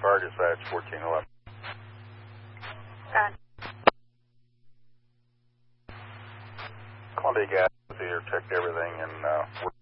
Fire Dispatch 1411. Columbia Gas here, checked everything, and we're